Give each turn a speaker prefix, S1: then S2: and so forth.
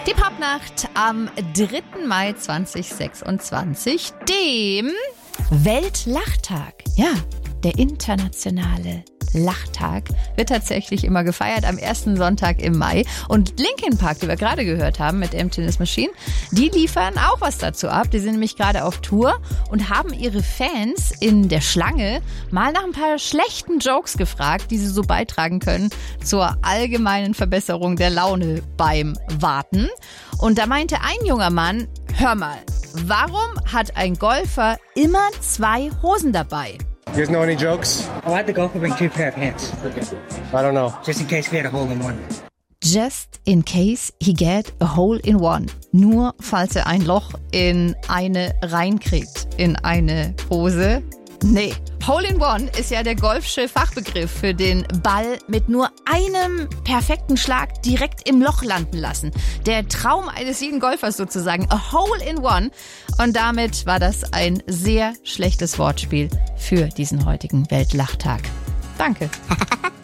S1: Die Popnacht am 3. Mai 2026, dem Weltlachtag. Ja, der internationale Lachtag wird tatsächlich immer gefeiert am ersten Sonntag im Mai. Und Linkin Park, die wir gerade gehört haben mit Emptiness Machine, die liefern auch was dazu ab. Die sind nämlich gerade auf Tour und haben ihre Fans in der Schlange mal nach ein paar schlechten Jokes gefragt, die sie so beitragen können zur allgemeinen Verbesserung der Laune beim Warten. Und da meinte ein junger Mann, hör mal, warum hat ein Golfer immer 2 Hosen dabei?
S2: You guys know any jokes?
S3: I had the golfer bring 2 pair of pants.
S2: I don't know.
S3: Just in case we had a hole in one.
S1: Just in case he get a hole in one. Nur falls er ein Loch in eine reinkriegt. In eine Hose. Nee. Hole in One ist ja der golfsche Fachbegriff für den Ball mit nur einem perfekten Schlag direkt im Loch landen lassen. Der Traum eines jeden Golfers sozusagen. A Hole in One. Und damit war das ein sehr schlechtes Wortspiel für diesen heutigen Weltlachtag. Danke.